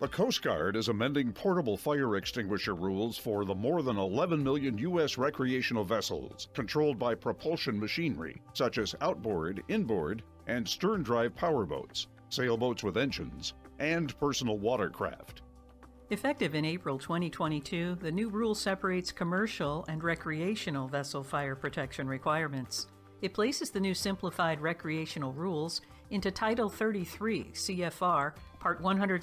The Coast Guard is amending portable fire extinguisher rules for the more than 11 million U.S. recreational vessels controlled by propulsion machinery, such as outboard, inboard, and stern-drive powerboats, sailboats with engines, and personal watercraft. Effective in April 2022, the new rule separates commercial and recreational vessel fire protection requirements. It places the new simplified recreational rules into Title 33 CFR Part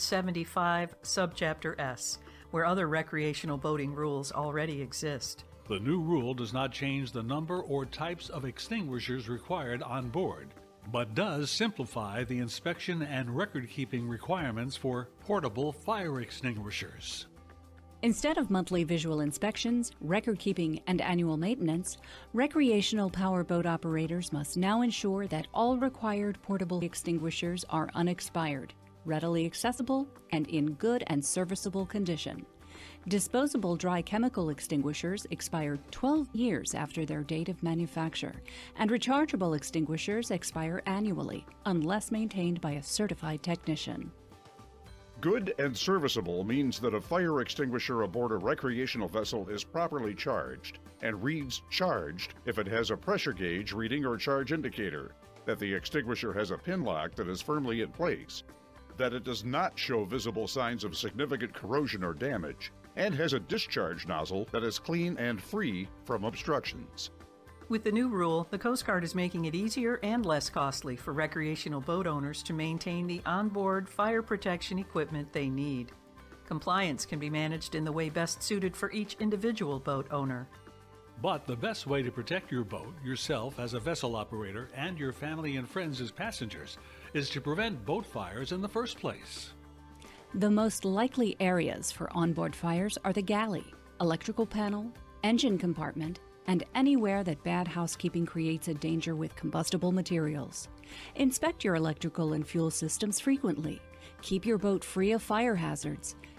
175 Subchapter S, where other recreational boating rules already exist. The new rule does not change the number or types of extinguishers required on board, but does simplify the inspection and record-keeping requirements for portable fire extinguishers. Instead of monthly visual inspections, record-keeping, and annual maintenance, recreational powerboat operators must now ensure that all required portable extinguishers are unexpired, readily accessible, and in good and serviceable condition. Disposable dry chemical extinguishers expire 12 years after their date of manufacture, and rechargeable extinguishers expire annually, unless maintained by a certified technician. Good and serviceable means that a fire extinguisher aboard a recreational vessel is properly charged and reads charged if it has a pressure gauge reading or charge indicator, that the extinguisher has a pin lock that is firmly in place, that it does not show visible signs of significant corrosion or damage, and has a discharge nozzle that is clean and free from obstructions. With the new rule, the Coast Guard is making it easier and less costly for recreational boat owners to maintain the onboard fire protection equipment they need. Compliance can be managed in the way best suited for each individual boat owner. But the best way to protect your boat, yourself as a vessel operator, and your family and friends as passengers is to prevent boat fires in the first place. The most likely areas for onboard fires are the galley, electrical panel, engine compartment, and anywhere that bad housekeeping creates a danger with combustible materials. Inspect your electrical and fuel systems frequently. Keep your boat free of fire hazards.